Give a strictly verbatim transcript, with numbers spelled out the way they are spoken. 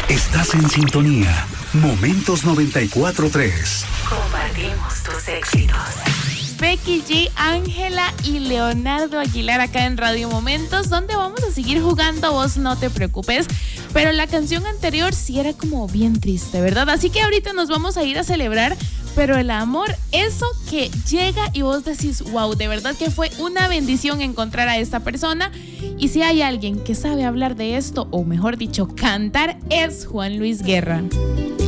Estás en sintonía. Momentos noventa y cuatro punto tres. Compartimos tus éxitos. Becky G, Ángela y Leonardo Aguilar acá en Radio Momentos, donde vamos a seguir jugando Vos No Te Preocupes. Pero la canción anterior sí era como bien triste, ¿verdad? Así que ahorita nos vamos a ir a celebrar, pero el amor, eso que llega y vos decís, wow, de verdad que fue una bendición encontrar a esta persona. Y si hay alguien que sabe hablar de esto, o mejor dicho, cantar, es Juan Luis Guerra.